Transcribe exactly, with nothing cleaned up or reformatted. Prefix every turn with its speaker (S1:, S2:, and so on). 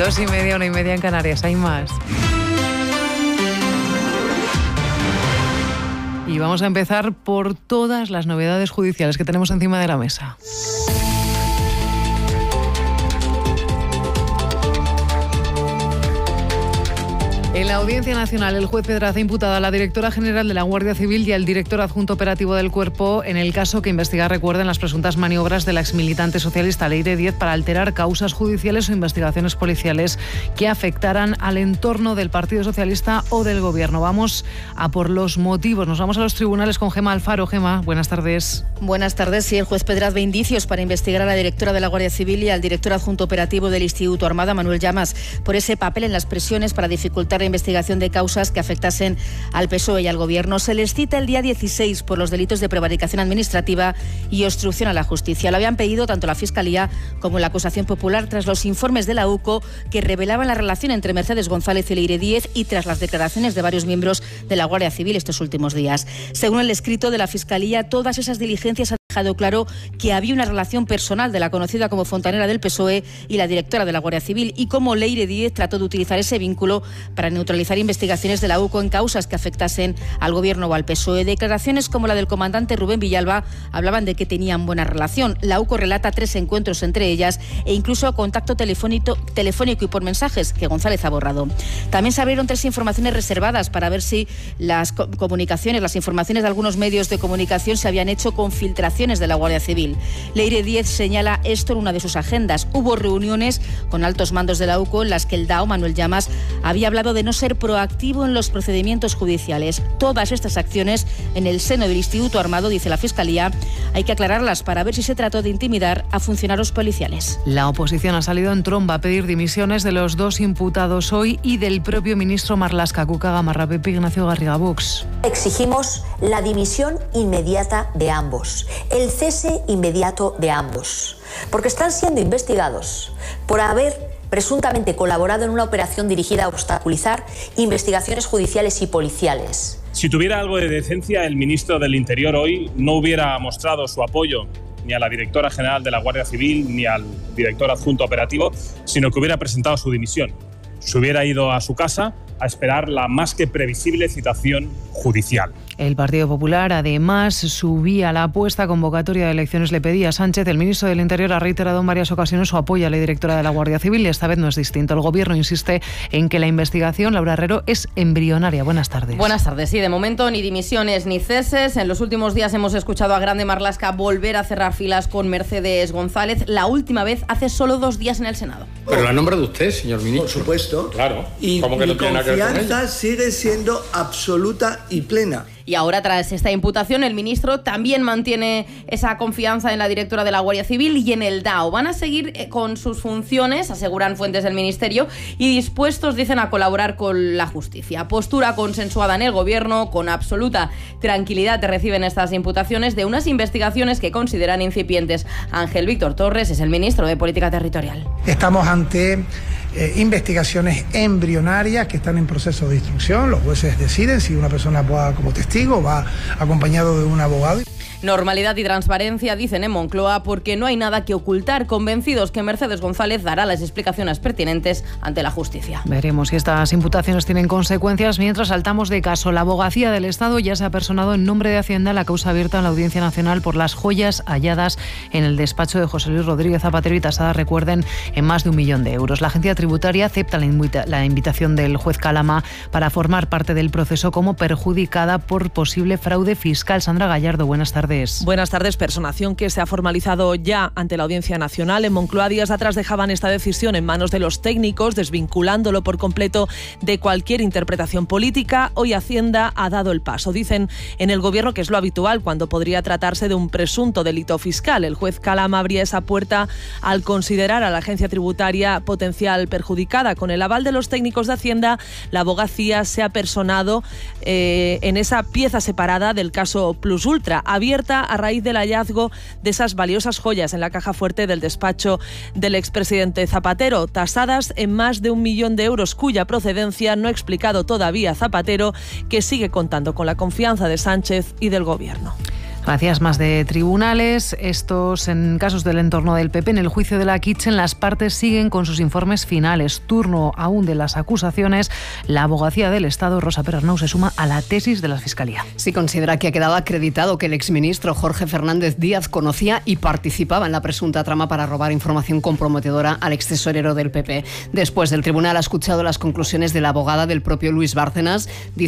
S1: Dos y media, una y media en Canarias. Hay más. Y vamos a empezar por todas las novedades judiciales que tenemos encima de la mesa. En la Audiencia Nacional, el juez Pedraza ha imputado a la directora general de la Guardia Civil y al director adjunto operativo del Cuerpo en el caso que investiga, recuerden, las presuntas maniobras de la exmilitante socialista Leire Díez para alterar causas judiciales o investigaciones policiales que afectaran al entorno del Partido Socialista o del Gobierno. Vamos a por los motivos. Nos vamos a los tribunales con Gemma Alfaro. Gemma, buenas tardes.
S2: Buenas tardes. Sí, el juez Pedraza ve indicios para investigar a la directora de la Guardia Civil y al director adjunto operativo del Instituto Armada, Manuel Llamas, por ese papel en las presiones para dificultar la investigación de causas que afectasen al P S O E y al Gobierno. Se les cita el día dieciséis por los delitos de prevaricación administrativa y obstrucción a la justicia. Lo habían pedido tanto la Fiscalía como la acusación popular tras los informes de la U C O que revelaban la relación entre Mercedes González y Leire Díez y tras las declaraciones de varios miembros de la Guardia Civil estos últimos días. Según el escrito de la Fiscalía, todas esas diligencias han dejado claro que había una relación personal de la conocida como fontanera del P S O E y la directora de la Guardia Civil, y cómo Leire Díez trató de utilizar ese vínculo para neutralizar investigaciones de la U C O en causas que afectasen al Gobierno o al P S O E. Declaraciones como la del comandante Rubén Villalba hablaban de que tenían buena relación. La U C O relata tres encuentros entre ellas e incluso contacto telefónico, telefónico y por mensajes que González ha borrado. También se abrieron tres informaciones reservadas para ver si las comunicaciones, las informaciones de algunos medios de comunicación se habían hecho con filtraciones de la Guardia Civil. Leire Díez señala esto en una de sus agendas. Hubo reuniones con altos mandos de la U C O en las que el D A O, Manuel Llamas, había hablado de no ser proactivo en los procedimientos judiciales. Todas estas acciones en el seno del Instituto Armado, dice la Fiscalía, hay que aclararlas para ver si se trató de intimidar a funcionarios policiales.
S1: La oposición ha salido en tromba a pedir dimisiones de los dos imputados hoy y del propio ministro Marlaska. Cuca Gamarra, P P, Ignacio Garriga, Vox.
S3: Exigimos la dimisión inmediata de ambos, el cese inmediato de ambos, porque están siendo investigados por haber presuntamente colaborado en una operación dirigida a obstaculizar investigaciones judiciales y policiales.
S4: Si tuviera algo de decencia, el ministro del Interior hoy no hubiera mostrado su apoyo ni a la directora general de la Guardia Civil ni al director adjunto operativo, sino que hubiera presentado su dimisión. Se hubiera ido a su casa a esperar la más que previsible citación judicial.
S1: El Partido Popular, además, subía la apuesta convocatoria de elecciones. Le pedía a Sánchez. El ministro del Interior ha reiterado en varias ocasiones su apoyo a la directora de la Guardia Civil y esta vez no es distinto. El Gobierno insiste en que la investigación, Laura Herrero, es embrionaria. Buenas tardes.
S5: Buenas tardes. Sí, de momento ni dimisiones ni ceses. En los últimos días hemos escuchado a Grande Marlaska volver a cerrar filas con Mercedes González. La última vez hace solo dos días en el Senado.
S6: Pero la ha nombrado usted, señor ministro.
S7: Por supuesto.
S6: Claro.
S7: Y
S6: ¿Cómo que
S7: mi
S6: no tiene nada que ver con
S7: confianza
S6: ella?
S7: sigue siendo absoluta y plena.
S5: Y ahora, tras esta imputación, el ministro también mantiene esa confianza en la directora de la Guardia Civil y en el D A O. Van a seguir con sus funciones, aseguran fuentes del Ministerio, y dispuestos, dicen, a colaborar con la justicia. Postura consensuada en el Gobierno, con absoluta tranquilidad reciben estas imputaciones de unas investigaciones que consideran incipientes. Ángel Víctor Torres es el ministro de Política Territorial.
S8: Estamos ante eh, investigaciones embrionarias que están en proceso de instrucción. Los jueces deciden si una persona va como testigo, va acompañado de un abogado.
S5: Normalidad y transparencia, dicen en Moncloa, porque no hay nada que ocultar, convencidos que Mercedes González dará las explicaciones pertinentes ante la justicia.
S1: Veremos si estas imputaciones tienen consecuencias. Mientras saltamos de caso, la Abogacía del Estado ya se ha personado en nombre de Hacienda en la causa abierta en la Audiencia Nacional por las joyas halladas en el despacho de José Luis Rodríguez Zapatero y tasadas, recuerden, en más de un millón de euros. La agencia tributaria acepta la, invita- la invitación del juez Calama para formar parte del proceso como perjudicada por posible fraude fiscal. Sandra Gallardo, buenas tardes.
S9: Buenas tardes. Personación que se ha formalizado ya ante la Audiencia Nacional. En Moncloa días atrás dejaban esta decisión en manos de los técnicos, desvinculándolo por completo de cualquier interpretación política. Hoy Hacienda ha dado el paso. Dicen en el Gobierno que es lo habitual cuando podría tratarse de un presunto delito fiscal. El juez Calama abría esa puerta al considerar a la agencia tributaria potencial perjudicada. Con el aval de los técnicos de Hacienda, la abogacía se ha personado eh, en esa pieza separada del caso Plus Ultra, abierta a raíz del hallazgo de esas valiosas joyas en la caja fuerte del despacho del expresidente Zapatero, tasadas en más de un millón de euros, cuya procedencia no ha explicado todavía Zapatero, que sigue contando con la confianza de Sánchez y del Gobierno.
S1: Gracias. Más de tribunales. Estos en casos del entorno del P P. En el juicio de la Kitchen, las partes siguen con sus informes finales. Turno aún de las acusaciones. La abogacía del Estado, Rosa Perarnau, se suma a la tesis de la Fiscalía.
S10: Sí, considera que ha quedado acreditado que el exministro Jorge Fernández Díaz conocía y participaba en la presunta trama para robar información comprometedora al extesorero del P P. Después, el tribunal ha escuchado las conclusiones de la abogada del propio Luis Bárcenas. Dice